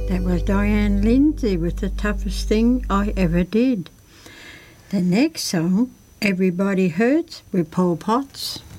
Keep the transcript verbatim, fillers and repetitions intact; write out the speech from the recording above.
That was Diane Lindsay with The Toughest Thing I Ever Did. The next song, Everybody Hurts, with Paul Potts.